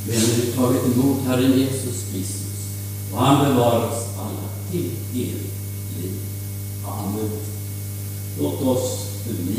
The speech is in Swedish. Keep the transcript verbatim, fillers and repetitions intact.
Vi har nu tagit emot Herren Jesus Kristus, och han bevarar oss alla till evigt liv. Amen. Låt oss